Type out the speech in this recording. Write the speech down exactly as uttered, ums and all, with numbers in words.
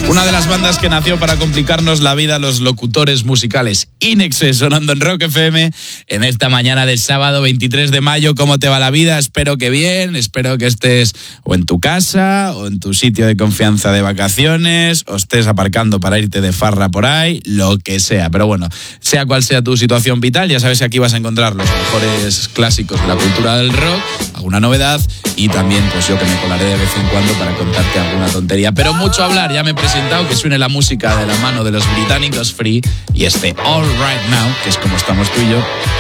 Una de las bandas que nació para complicarnos la vida a los locutores musicales. Inexes, sonando en Rock F M en esta mañana del sábado veintitrés de mayo. ¿Cómo te va la vida? Espero que bien, espero que estés o en tu casa o en tu sitio de confianza de vacaciones, o estés aparcando para irte de farra por ahí, lo que sea. Pero bueno, sea cual sea tu situación vital, ya sabes que aquí vas a encontrar los mejores clásicos de la cultura del rock, alguna novedad y también pues yo que me colaré de vez en cuando para contarte alguna tontería. Pero mucho hablar, ya me he presentado, que suene la música de la mano de los británicos Free y este All Right Now, que es como estamos tú y yo.